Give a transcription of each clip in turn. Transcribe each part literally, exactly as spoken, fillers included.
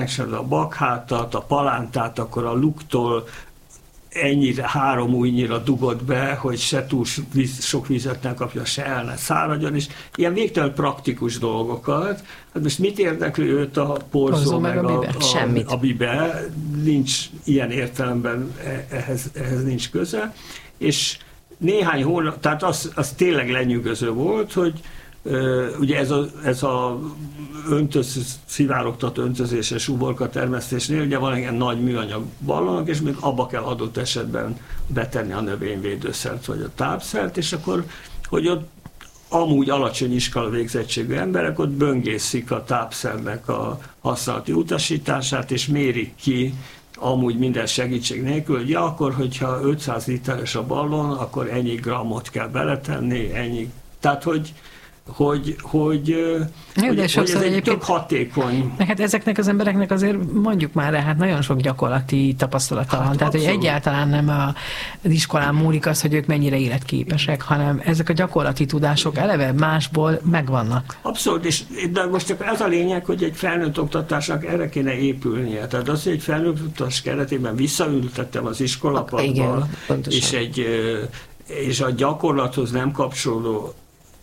megcsinálod a bakhátat, a palántát, akkor a luktól ennyire, három újnyira dugod be, hogy se túl víz, sok vizet ne kapja, se el ne száradjon, és ilyen végtelen praktikus dolgokat. Hát most mit érdekli őt a porzó, meg, meg a, a, a, a bibe? Nincs ilyen értelemben, ehhez, ehhez nincs köze. És néhány hónap, tehát az, az tényleg lenyűgöző volt, hogy uh, ugye ez a, ez a öntöz, szivárogtató öntözéses uborka termesztésnél ugye van egy ilyen nagy műanyag ballonok, és még abba kell adott esetben betenni a növényvédőszert vagy a tápszert, és akkor, hogy ott amúgy alacsony iskola végzettségű emberek ott böngészik a tápszernek a használati utasítását, és mérik ki amúgy minden segítség nélkül, hogy ja, akkor, hogyha ötszáz literes a ballon, akkor ennyi grammot kell beletenni, ennyi. Tehát, hogy hogy, hogy, Jó, hogy, hogy ez egy tök hatékony. Hát ezeknek az embereknek azért mondjuk már, hát nagyon sok gyakorlati tapasztalata hát van. Tehát, abszolút. Hogy egyáltalán nem az iskolán múlik az, hogy ők mennyire életképesek, hanem ezek a gyakorlati tudások eleve másból megvannak. Abszolút, és de most csak ez a lényeg, hogy egy felnőtt oktatásnak erre kéne épülnie. Tehát az, hogy egy felnőtt oktatás keretében visszaültettem az iskolapadba, és, egy, és a gyakorlathoz nem kapcsolódó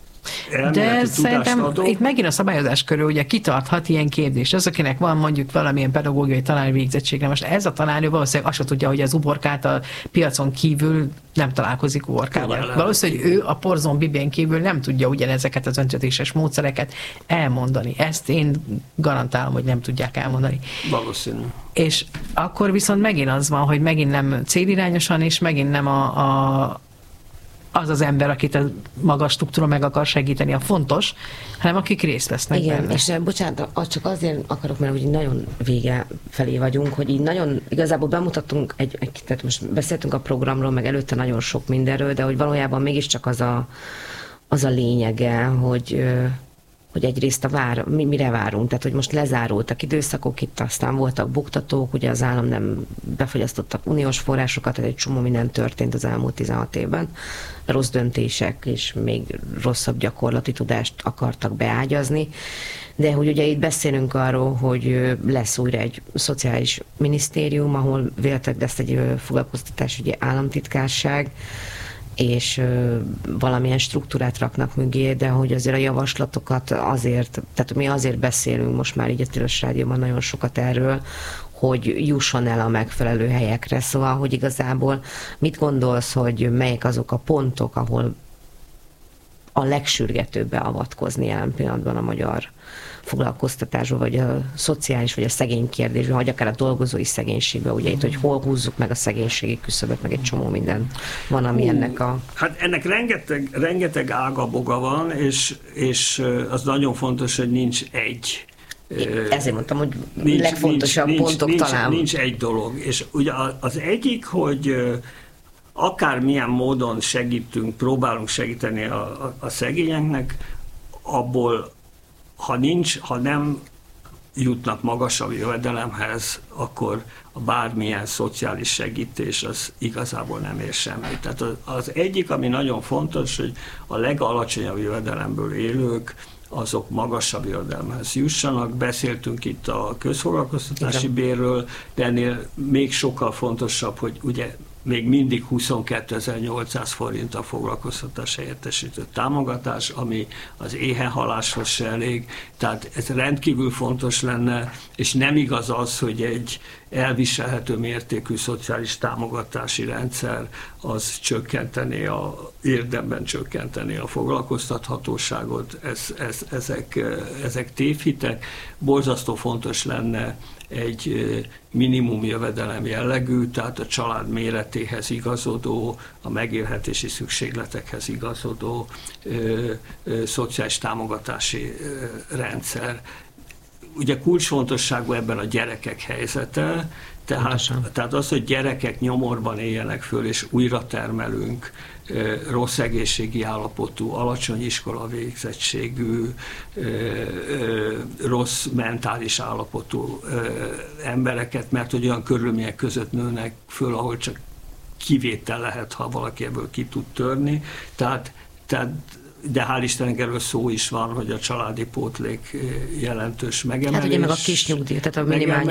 de szerintem adó. Itt megint a szabályozás körül ugye kitarthat ilyen kérdés. Az, akinek van mondjuk valamilyen pedagógiai tanárvégzettsége, végzettsége, most ez a tanárnő valószínűleg azt se tudja, hogy az uborkát a piacon kívül nem találkozik uborkával. Valószínűleg, hogy ő a porzon bibén kívül nem tudja ugyanezeket az öntötéses módszereket elmondani. Ezt én garantálom, hogy nem tudják elmondani. Valószínű. És akkor viszont megint az van, hogy megint nem célirányosan, és megint nem a, a az az ember, akit a magas struktúra meg akar segíteni, a fontos, hanem akik részt vesznek Igen, benne. és bocsánat, az csak azért akarok, mert úgy nagyon vége felé vagyunk, hogy így nagyon, igazából bemutattunk, egy, egy, tehát most beszéltünk a programról, meg előtte nagyon sok mindenről, de hogy valójában mégiscsak az a, az a lényege, hogy hogy egyrészt a vár, mi, mire várunk, tehát hogy most lezárultak időszakok, itt aztán voltak buktatók, ugye az állam nem befogyasztottak uniós forrásokat, tehát egy csomó minden történt az elmúlt tizenhat évben, rossz döntések és még rosszabb gyakorlati tudást akartak beágyazni, de hogy ugye itt beszélünk arról, hogy lesz újra egy szociális minisztérium, ahol véletlenül lesz egy foglalkoztatásügyi államtitkárság, és ö, valamilyen struktúrát raknak mögé, de hogy azért a javaslatokat azért, tehát mi azért beszélünk most már így a Tilos Rádióban nagyon sokat erről, hogy jusson el a megfelelő helyekre. Szóval, hogy igazából mit gondolsz, hogy melyek azok a pontok, ahol a legsürgetőbb beavatkozni jelen pillanatban a magyar foglalkoztatásba, vagy a szociális, vagy a szegény kérdésben, vagy akár a dolgozói szegénységben, ugye itt, hogy hol húzzuk meg a szegénységi küszöböt, meg egy csomó minden van, ami ennek a... Hát ennek rengeteg, rengeteg ágaboga van, és, és az nagyon fontos, hogy nincs egy. Ezért mondtam, hogy nincs, legfontosabb nincs, pontok nincs, talán. Nincs egy dolog, és ugye az egyik, hogy akármilyen módon segítünk, próbálunk segíteni a, a, a szegényeknek, abból ha nincs, ha nem jutnak magasabb jövedelemhez, akkor a bármilyen szociális segítés az igazából nem ér semmit. Tehát az egyik, ami nagyon fontos, hogy a legalacsonyabb jövedelemből élők, azok magasabb jövedelemhez jussanak. Beszéltünk itt a közfoglalkoztatási bérről, de ennél még sokkal fontosabb, hogy ugye még mindig huszonkétezer-nyolcszáz forint a foglalkoztatás helyettesítő támogatás, ami az éhenhaláshoz se elég, tehát ez rendkívül fontos lenne, és nem igaz az, hogy egy elviselhető mértékű szociális támogatási rendszer az csökkenteni a, érdemben csökkenteni a foglalkoztathatóságot, ez, ez, ezek, ezek tévhitek. Borzasztó fontos lenne egy minimum jövedelem jellegű, tehát a család méretéhez igazodó, a megélhetési szükségletekhez igazodó ö, ö, szociális támogatási ö, rendszer. Ugye kulcsfontosságú ebben a gyerekek helyzete, tehát, tehát az, hogy gyerekek nyomorban éljenek föl, és újra termelünk ö, rossz egészségi állapotú, alacsony iskola végzettségű, ö, ö, rossz mentális állapotú ö, embereket, mert hogy olyan körülmények között nőnek föl, ahol csak kivétel lehet, ha valaki ebből ki tud törni. Tehát, tehát de hál' Istennek erről szó is van, hogy a családi pótlék jelentős megemelés. Hát ugye meg a kis nyugdíj, tehát a minimál